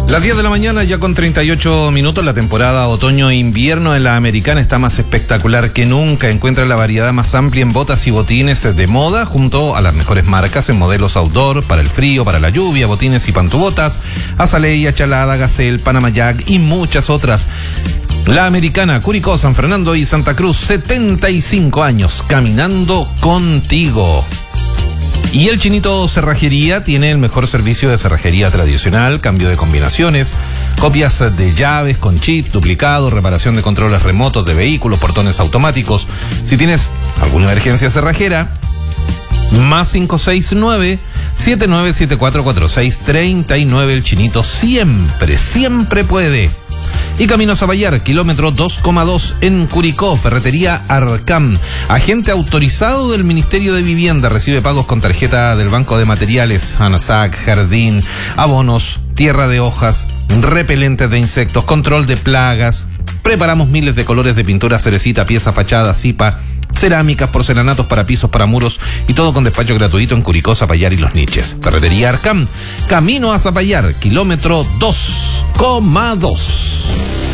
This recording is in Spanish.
Las 10 de la mañana, ya con 38 minutos, la temporada otoño-invierno en la Americana está más espectacular que nunca. Encuentra la variedad más amplia en botas y botines de moda, junto a las mejores marcas en modelos outdoor, para el frío, para la lluvia, botines y pantubotas, Azalea, Chalada, Gazelle, Panama Jack y muchas otras. La Americana, Curicó, San Fernando y Santa Cruz, 75 años, caminando contigo. Y el Chinito Cerrajería tiene el mejor servicio de cerrajería tradicional, cambio de combinaciones, copias de llaves con chip, duplicado, reparación de controles remotos de vehículos, portones automáticos. Si tienes alguna emergencia cerrajera, más 569-7974-4639. El Chinito siempre puede. Y Camino a Zapallar, kilómetro 2,2 en Curicó, Ferretería Arcam, agente autorizado del Ministerio de Vivienda, recibe pagos con tarjeta del Banco de Materiales, Anasac, Jardín, abonos, tierra de hojas, repelentes de insectos, control de plagas. Preparamos miles de colores de pintura, cerecita, pieza, fachada, cipa, cerámicas, porcelanatos para pisos, para muros y todo con despacho gratuito en Curicó, Zapallar y Los Niches. Ferretería Arcam, Camino a Zapallar, kilómetro 2,2.